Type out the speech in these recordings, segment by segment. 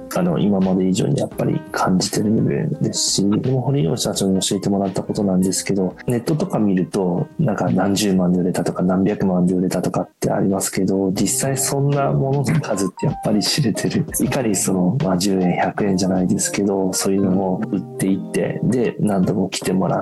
今まで以上にやっぱり感じてる部分ですし、でも堀之内社長に教えてもらったことなんですけど、ネットとか見るとなんか何十万で売れたとか何百万で売れたとかってありますけど、実際そんなものの数ってやっぱり知れてる。いかに10円100円じゃないですけど、そういうのを売っていって、で何度も来てもらって、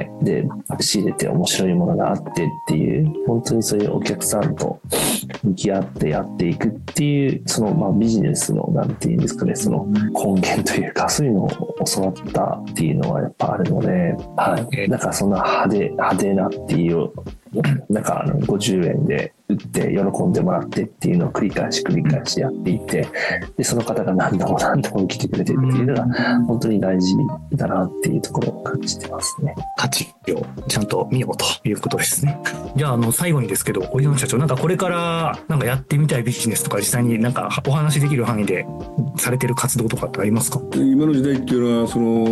で仕入れて面白いものがあってっていう、本当にそういうお客さんと向き合ってやっていくっていう、ビジネスのなんていうんですかね、根源というか、そういうのを教わったっていうのはやっぱあるので、はい。なんかそんな派手なっていう、なんか50円で売って喜んでもらってっていうのを繰り返しやっていて、でその方が何度も来てくれてっていうのが本当に大事だなっていうところを感じてますね。 価値をちゃんと見ようということですね。じゃあ最後にですけど、堀之内社長、なんかこれからなんかやってみたいビジネスとか、実際になんかお話できる範囲でされてる活動とかってありますか？ 今の時代っていうのは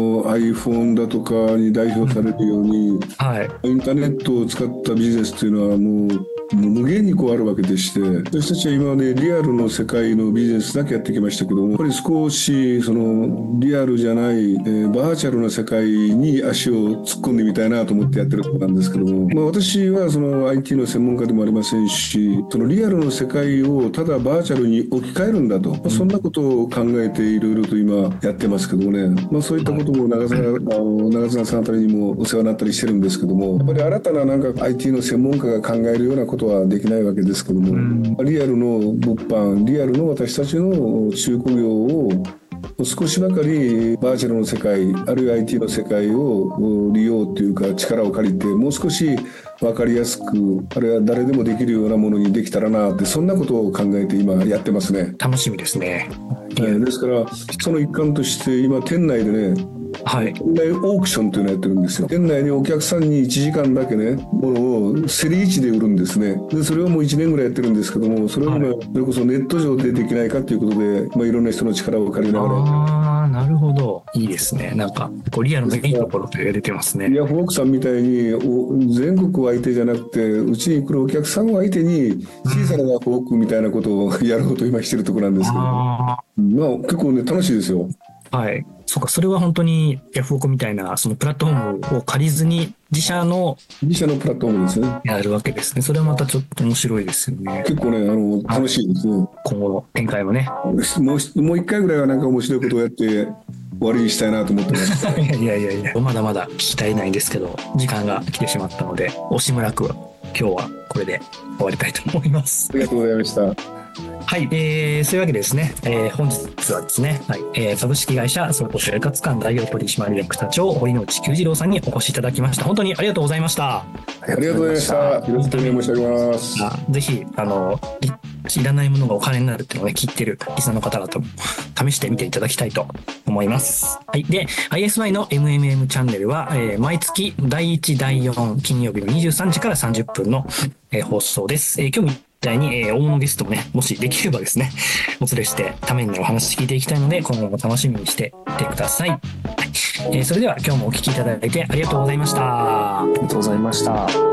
iPhone だとかに代表されるように、はい、インターネットを使ったビジネスっていうのはもう無限にあるわけでして、私たちは今までリアルの世界のビジネスだけやってきましたけども、やっぱり少しリアルじゃない、バーチャルな世界に足を突っ込んでみたいなと思ってやってることなんですけども、私はIT の専門家でもありませんし、リアルの世界をただバーチャルに置き換えるんだと、そんなことを考えていろいろと今やってますけどもね、そういったことも長綱さんあたりにもお世話になったりしてるんですけども、やっぱり新たななんか IT の専門家が考えるようなことはできないわけですけども、リアルの物販、リアルの私たちの中古業を少しばかりバーチャルの世界、あるいは IT の世界を利用というか力を借りて、もう少し分かりやすく、あるいは誰でもできるようなものにできたらなって、そんなことを考えて今やってますね。 楽しみですね。 ですからその一環として今店内でね、はい、店内オークションというのをやってるんですよ。店内にお客さんに1時間だけね、ものを競り市で売るんですね。でそれをもう1年ぐらいやってるんですけども、それを今それこそネット上でできないかということで、いろんな人の力を借りながら。 なるほど、いいですね。なんかリアルのいいところって出てますね。 いや、フォークさんみたいに全国相手じゃなくて、うちに来るお客さんを相手に小さなフォークみたいなことをやろうと今してるところなんですけど、結構ね楽しいですよ。 はい、そうか、それは本当にヤフオクみたいなプラットフォームを借りずに自社のプラットフォームですね。 やるわけですね。それはまたちょっと面白いですよね。 結構ね楽しいですね。 今後の展開もね。 もう一回ぐらいはなんか面白いことをやって終わりにしたいなと思ってます。 いやまだまだ聞き足りないんですけど、時間が来てしまったので、惜しむらく今日はこれで終わりたいと思います。 ありがとうございました。 はい、そういうわけでですね、本日はですね、株式会社総合生活館代表取締役社長堀之内久次郎さんにお越しいただきました。本当にありがとうございました。 ありがとうございました。よろしくお願い申し上げます。 ぜひいらないものがお金になるっていうのをね、聞いてるリスナーの方々も試してみていただきたいと思います。はい。で、ISY の MMM チャンネルは、毎月第1、第4金曜日の23時から30分の、放送です。今日みたいに、大物ゲストもね、もしできればですね、お連れしてためになるお話聞いていきたいので、今後も楽しみにしていてください。はい。それでは今日もお聞きいただいてありがとうございました。 ありがとうございました。